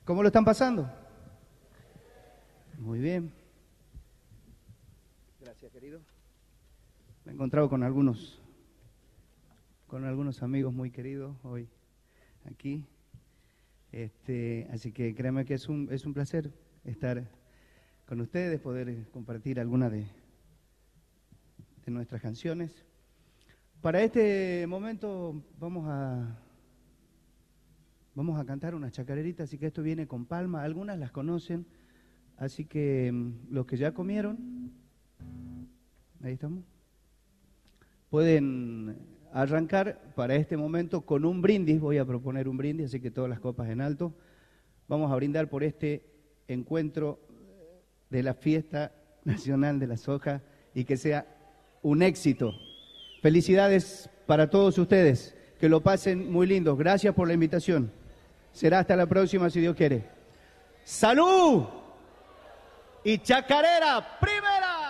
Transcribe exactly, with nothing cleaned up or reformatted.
¿Cómo lo están pasando? Muy bien. Gracias, querido. Me he encontrado con algunos, con algunos amigos muy queridos hoy aquí. Este, así que créanme que es un, es un placer estar con ustedes, poder compartir algunas de, de nuestras canciones. Para este momento vamos a, vamos a cantar unas chacareritas, así que esto viene con palma. Algunas las conocen, así que los que ya comieron, ahí estamos, pueden arrancar para este momento con un brindis. Voy a proponer un brindis, así que todas las copas en alto. Vamos a brindar por este encuentro de la Fiesta Nacional de la Soja y que sea un éxito. Felicidades para todos ustedes, que lo pasen muy lindo. Gracias por la invitación. Será hasta la próxima, si Dios quiere. ¡Salud! Y chacarera primera.